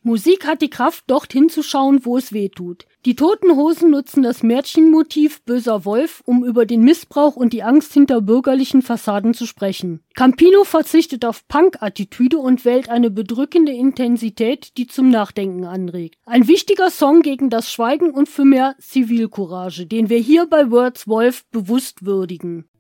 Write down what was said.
Musik hat die Kraft, dort hinzuschauen, wo es weh tut. Die Toten Hosen nutzen das Märchenmotiv Böser Wolf, um über den Missbrauch und die Angst hinter bürgerlichen Fassaden zu sprechen. Campino verzichtet auf Punk-Attitüde und wählt eine bedrückende Intensität, die zum Nachdenken anregt. Ein wichtiger Song gegen das Schweigen und für mehr Zivilcourage, den wir hier bei Words Wolf bewusst würdigen.